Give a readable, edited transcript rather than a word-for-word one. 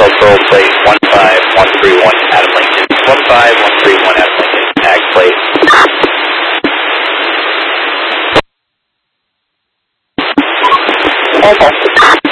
local plate 15131 Adam Lincoln. 15131 Adam Lincoln. Tag plate. Okay.